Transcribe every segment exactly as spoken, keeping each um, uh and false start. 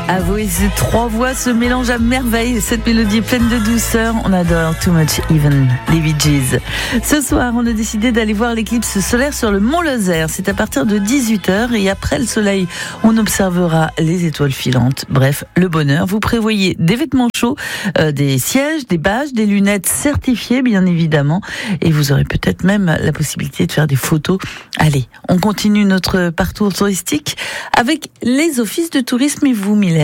Avouez, ces trois voix se mélangent à merveille. Cette mélodie pleine de douceur, on adore Too Much Even, les Bee Gees. Ce soir, on a décidé d'aller voir l'éclipse solaire sur le Mont Lozère. C'est à partir de dix-huit heures et après le soleil, on observera les étoiles filantes. Bref, le bonheur. Vous prévoyez des vêtements chauds, euh, des sièges, des badges, des lunettes certifiées, bien évidemment. Et vous aurez peut-être même la possibilité de faire des photos. Allez, on continue notre parcours touristique avec les offices de tourisme et vous, Mylène.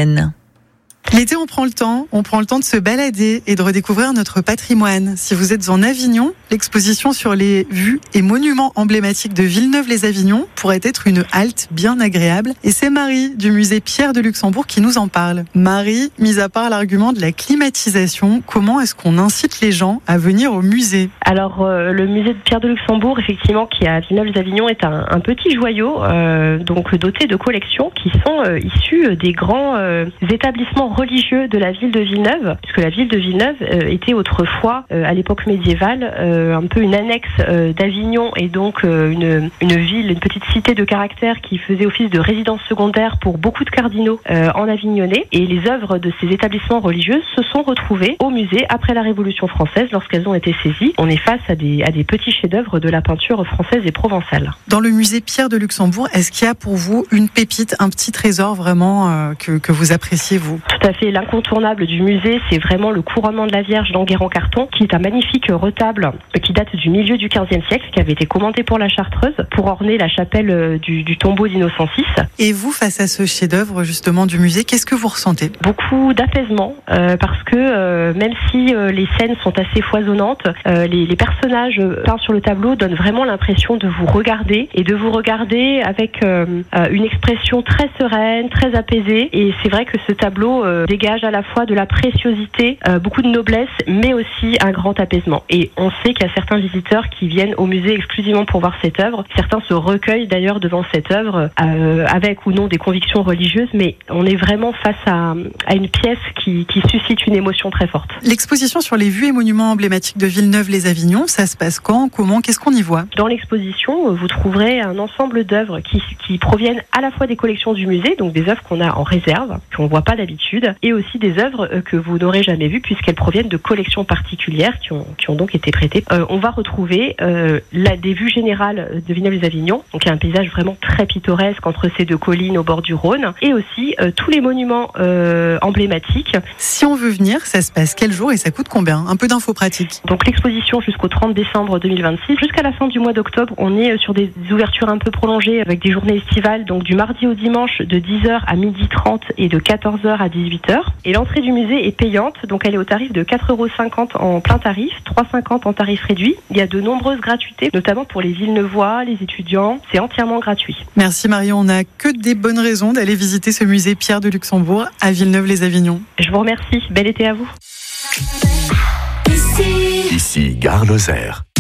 L'été, on prend le temps, on prend le temps de se balader et de redécouvrir notre patrimoine. Si vous êtes en Avignon, l'exposition sur les vues et monuments emblématiques de Villeneuve-les-Avignon pourrait être une halte bien agréable. Et c'est Marie du musée Pierre de Luxembourg qui nous en parle. Marie, mis à part l'argument de la climatisation, comment est-ce qu'on incite les gens à venir au musée ? Alors, euh, le musée de Pierre de Luxembourg, effectivement, qui est à Villeneuve-les-Avignon, est un, un petit joyau, euh, donc doté de collections qui sont euh, issues des grands euh, établissements religieux de la ville de Villeneuve, puisque la ville de Villeneuve euh, était autrefois, euh, à l'époque médiévale, euh, un peu une annexe euh, d'Avignon et donc euh, une, une ville, une petite cité de caractère qui faisait office de résidence secondaire pour beaucoup de cardinaux euh, en Avignonnais. Et les œuvres de ces établissements religieux se sont retrouvées au musée après la Révolution française lorsqu'elles ont été saisies. On est face à des, à des petits chefs-d'œuvre de la peinture française et provençale. Dans le musée Pierre de Luxembourg, est-ce qu'il y a pour vous une pépite, un petit trésor vraiment euh, que, que vous appréciez, vous ? Tout à fait. L'incontournable du musée, c'est vraiment le couronnement de la Vierge d'Enguerrand Carton, qui est un magnifique retable qui date du milieu du quinzième siècle, qui avait été commandé pour la Chartreuse, pour orner la chapelle du, du tombeau d'Innocent six. Et vous, face à ce chef-d'œuvre justement du musée, qu'est-ce que vous ressentez ? Beaucoup d'apaisement, euh, parce que euh, même si euh, les scènes sont assez foisonnantes, euh, les, les personnages peints sur le tableau donnent vraiment l'impression de vous regarder, et de vous regarder avec euh, euh, une expression très sereine, très apaisée. Et c'est vrai que ce tableau euh, dégage à la fois de la préciosité, euh, beaucoup de noblesse, mais aussi un grand apaisement. Et on sait qu'il y a certains visiteurs qui viennent au musée exclusivement pour voir cette œuvre. Certains se recueillent d'ailleurs devant cette œuvre, euh, avec ou non des convictions religieuses, mais on est vraiment face à, à une pièce qui, qui suscite une émotion très forte. L'exposition sur les vues et monuments emblématiques de Villeneuve-les-Avignon, ça se passe quand, comment, qu'est-ce qu'on y voit ? Dans l'exposition, vous trouverez un ensemble d'œuvres qui, qui proviennent à la fois des collections du musée, donc des œuvres qu'on a en réserve, qu'on ne voit pas d'habitude, et aussi des œuvres que vous n'aurez jamais vues puisqu'elles proviennent de collections particulières qui ont, qui ont donc été prêtées. Euh, on va retrouver euh, la, des vues générales de Villeneuve-les-Avignon, donc il y a un paysage vraiment très pittoresque entre ces deux collines au bord du Rhône, et aussi euh, tous les monuments euh, emblématiques. Si on veut venir, ça se passe quel jour et ça coûte combien ? Un peu d'infos pratiques. Donc l'exposition jusqu'au trente décembre deux mille vingt-six. Jusqu'à la fin du mois d'octobre, on est sur des ouvertures un peu prolongées avec des journées estivales, donc du mardi au dimanche de dix heures à midi trente et de quatorze heures à dix-huit heures. Et l'entrée du musée est payante, donc elle est au tarif de quatre euros cinquante en plein tarif, trois euros cinquante en tarif réduit. Il y a de nombreuses gratuités, notamment pour les Villeneuvois, les étudiants. C'est entièrement gratuit. Merci Marion, on n'a que des bonnes raisons d'aller visiter ce musée Pierre de Luxembourg à Villeneuve-les-Avignon. Je vous remercie, bel été à vous. Ici, Ici Gare Lozère.